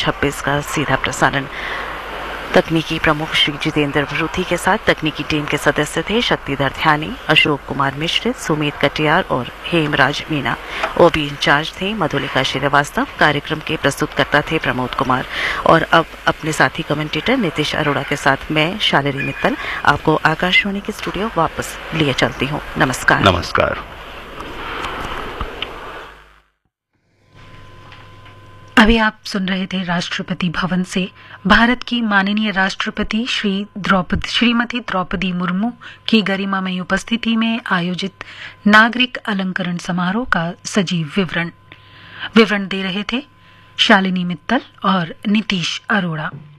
26 का सीधा प्रसारण। तकनीकी प्रमुख श्री जितेंद्र भरूथी के साथ तकनीकी टीम के सदस्य थे शक्तिधर ध्यानी, अशोक कुमार मिश्र, सुमित कटियार और हेमराज मीणा। ओबी इंचार्ज थे मधुलिका श्रीवास्तव। कार्यक्रम के प्रस्तुतकर्ता थे प्रमोद कुमार। और अब अपने साथी कमेंटेटर नीतीश अरोड़ा के साथ मैं शालिनी मित्तल आपको आकाशवाणी के स्टूडियो वापस लिए चलती हूँ। नमस्कार। नमस्कार। अभी आप सुन रहे थे राष्ट्रपति भवन से भारत की माननीय राष्ट्रपति श्रीमती द्रौपदी मुर्मू की गरिमामयी उपस्थिति में आयोजित नागरिक अलंकरण समारोह का सजीव विवरण दे रहे थे शालिनी मित्तल और नीतीश अरोड़ा।